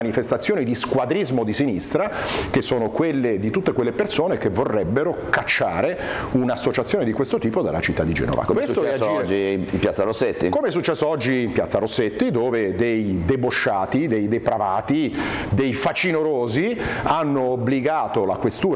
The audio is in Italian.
manifestazioni di squadrismo di sinistra, che sono quelle di tutte quelle persone che vorrebbero cacciare un'associazione di questo tipo dalla città di Genova. Come è successo oggi in Piazza Rossetti? Come è successo oggi in Piazza Rossetti, dove dei debosciati, dei depravati, dei facinorosi hanno obbligato la questura